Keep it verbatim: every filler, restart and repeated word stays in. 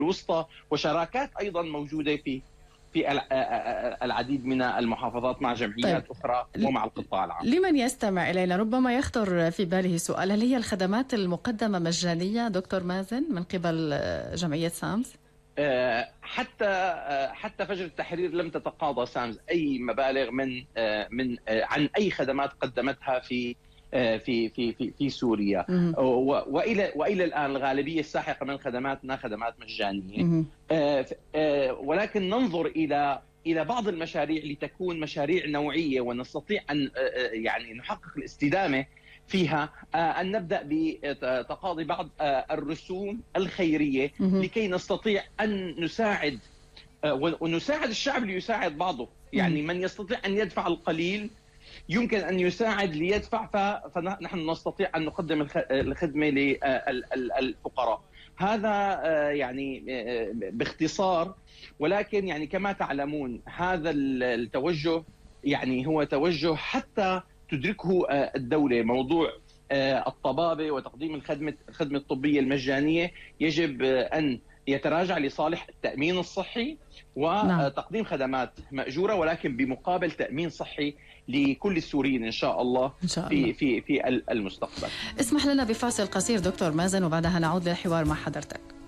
الوسطى، وشراكات أيضا موجودة في في العديد من المحافظات مع جمعيات طيب. أخرى ومع القطاع العام. لمن يستمع إلينا ربما يخطر في باله سؤال: هل هي الخدمات المقدمة مجانية دكتور مازن من قبل جمعية سامز؟ حتى حتى فجر التحرير لم تتقاضى سامز أي مبالغ من من عن أي خدمات قدمتها في في في في في سوريا، والى والى الان الغالبيه الساحقه من خدماتنا خدمات مجانيه، ولكن ننظر الى الى بعض المشاريع لتكون مشاريع نوعيه ونستطيع ان يعني نحقق الاستدامه فيها، ان نبدا بتقاضي بعض الرسوم الخيريه لكي نستطيع ان نساعد ونساعد الشعب ليساعد بعضه، يعني من يستطيع ان يدفع القليل يمكن أن يساعد ليدفع، فنحن نستطيع أن نقدم الخدمة للفقراء. هذا يعني باختصار، ولكن يعني كما تعلمون هذا التوجه يعني هو توجه حتى تدركه الدولة. موضوع الطبابة وتقديم الخدمة الخدمة الطبية المجانية يجب أن يتراجع لصالح التأمين الصحي وتقديم خدمات مأجورة، ولكن بمقابل تأمين صحي لكل السوريين إن شاء الله, إن شاء الله. في في في المستقبل. اسمح لنا بفاصل قصير دكتور مازن وبعدها نعود للحوار مع حضرتك.